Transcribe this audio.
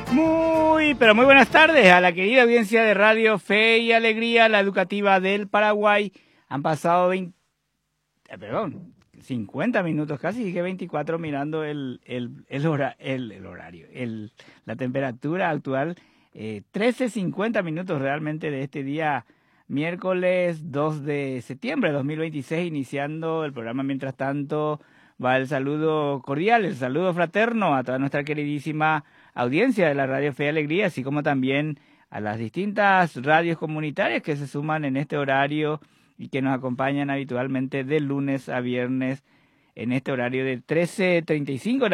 Pero muy buenas tardes a la querida audiencia de Radio Fe y Alegría, la educativa del Paraguay. Han pasado 50 minutos casi, dije 24 mirando el horario, la temperatura actual, 13:50 minutos realmente de este día, miércoles 2 de septiembre de 2026, iniciando el programa. Mientras tanto, va el saludo cordial, el saludo fraterno a toda nuestra queridísima audiencia de la Radio Fe y Alegría, así como también a las distintas radios comunitarias que se suman en este horario y que nos acompañan habitualmente de lunes a viernes en este horario de 13:35.